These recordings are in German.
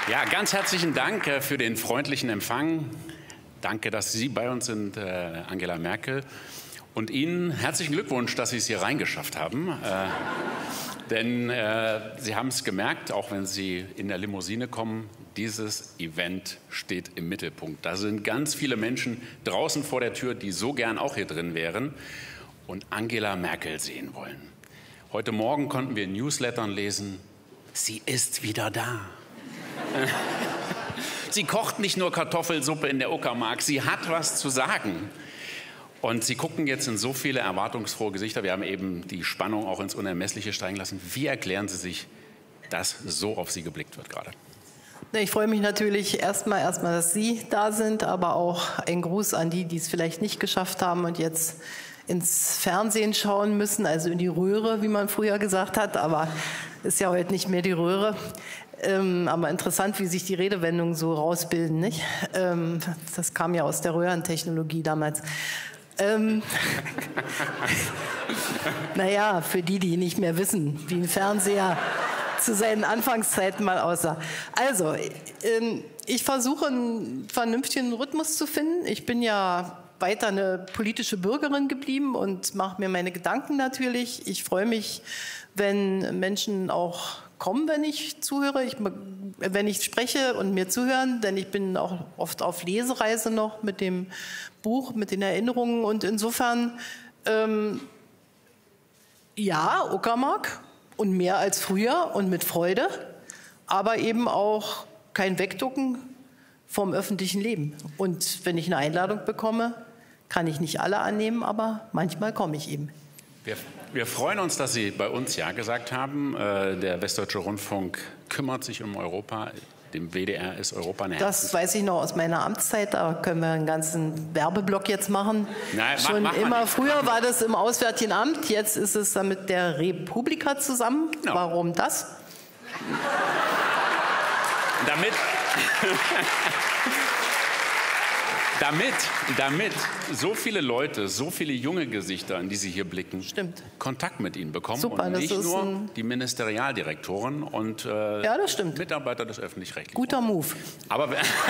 Ja, ganz herzlichen Dank für den freundlichen Empfang. Danke, dass Sie bei uns sind, Angela Merkel. Und Ihnen herzlichen Glückwunsch, dass Sie es hier reingeschafft haben. Denn Sie haben es gemerkt, auch wenn Sie in der Limousine kommen, dieses Event steht im Mittelpunkt. Da sind ganz viele Menschen draußen vor der Tür, die so gern auch hier drin wären und Angela Merkel sehen wollen. Heute Morgen konnten wir in Newslettern lesen, sie ist wieder da. Sie kocht nicht nur Kartoffelsuppe in der Uckermark, sie hat was zu sagen. Und Sie gucken jetzt in so viele erwartungsfrohe Gesichter. Wir haben eben die Spannung auch ins Unermessliche steigen lassen. Wie erklären Sie sich, dass so auf Sie geblickt wird gerade? Ich freue mich natürlich erstmal, dass Sie da sind, aber auch ein Gruß an die, die es vielleicht nicht geschafft haben und jetzt ins Fernsehen schauen müssen, also in die Röhre, wie man früher gesagt hat, aber ist ja heute nicht mehr die Röhre. Aber interessant, wie sich die Redewendungen so rausbilden, nicht? Das kam ja aus der Röhrentechnologie damals. Naja, für die, die nicht mehr wissen, wie ein Fernseher zu seinen Anfangszeiten mal aussah. Also, ich versuche einen vernünftigen Rhythmus zu finden. Ich bin ja weiter eine politische Bürgerin geblieben und mache mir meine Gedanken natürlich. Ich freue mich, wenn Menschen auch kommen, wenn ich zuhöre, wenn ich spreche und mir zuhören, denn ich bin auch oft auf Lesereise noch mit dem Buch, mit den Erinnerungen und insofern, ja, Uckermark und mehr als früher und mit Freude, aber eben auch kein Wegducken vom öffentlichen Leben. Und wenn ich eine Einladung bekomme, kann ich nicht alle annehmen, aber manchmal komme ich eben. Wir freuen uns, dass Sie bei uns Ja gesagt haben. Der Westdeutsche Rundfunk kümmert sich um Europa. Dem WDR ist Europa ein Herzens. Das weiß ich noch aus meiner Amtszeit. Da können wir einen ganzen Werbeblock jetzt machen. Nein, Schon immer früher war das im Auswärtigen Amt. Jetzt ist es dann mit der Republika zusammen. Genau. Warum das? Damit so viele Leute, so viele junge Gesichter, an die Sie hier blicken, Kontakt mit Ihnen bekommen. Super, und nicht nur die Ministerialdirektoren und ja, das stimmt. Mitarbeiter des Öffentlich-Rechtlichen. Guter Move. Aber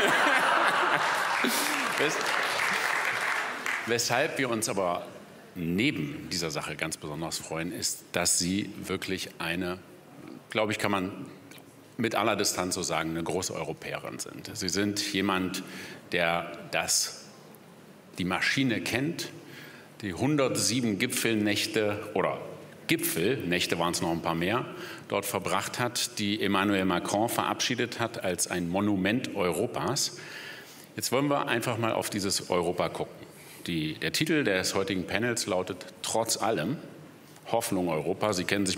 weshalb wir uns aber neben dieser Sache ganz besonders freuen, ist, dass Sie wirklich eine, glaube ich, kann man mit aller Distanz so sagen, eine große Europäerin sind. Sie sind jemand, der die Maschine kennt, die 107 Gipfelnächte oder Gipfelnächte waren es noch ein paar mehr, dort verbracht hat, die Emmanuel Macron verabschiedet hat als ein Monument Europas. Jetzt wollen wir einfach mal auf dieses Europa gucken. Der Titel des heutigen Panels lautet Trotz allem Hoffnung Europa. Sie kennen sich